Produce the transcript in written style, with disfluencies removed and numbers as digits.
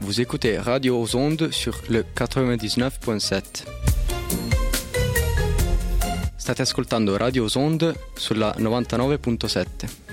Vous écoutez Radio aux Ondes sur le 99.7. State ascoltando Radio aux Ondes sulla 99.7.